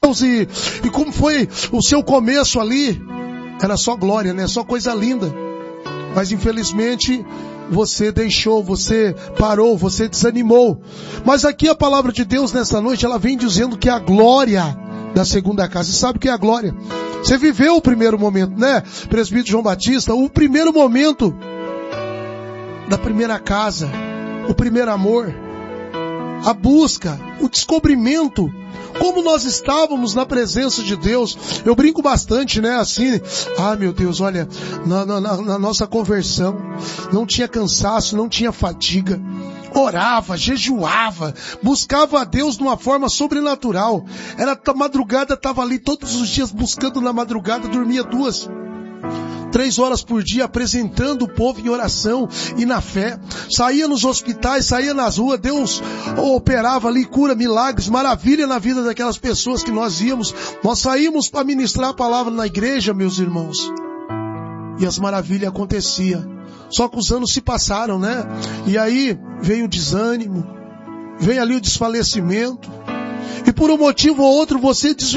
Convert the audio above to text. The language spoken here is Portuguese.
E como foi o seu começo ali? Era só glória, né? Só coisa linda. Mas infelizmente você deixou, você parou, você desanimou. Mas aqui a palavra de Deus nessa noite, ela vem dizendo que a glória da segunda casa. Você sabe o que é a glória? Você viveu o primeiro momento, né? Presbítero João Batista, o primeiro momento da primeira casa, o primeiro amor, a busca, o descobrimento, como nós estávamos na presença de Deus. Eu brinco bastante, né, assim, meu Deus, olha, na nossa conversão, não tinha cansaço, não tinha fadiga, orava, jejuava, buscava a Deus de uma forma sobrenatural. Era a madrugada, estava ali todos os dias buscando na madrugada, dormia 2, 3 horas por dia apresentando o povo em oração e na fé. Saía nos hospitais, saía nas ruas, Deus operava ali, cura, milagres, maravilha na vida daquelas pessoas que nós íamos. Nós saímos para ministrar a palavra na igreja, meus irmãos, e as maravilhas aconteciam. Só que os anos se passaram, né? E aí veio o desânimo, veio ali o desfalecimento, e por um motivo ou outro você desviou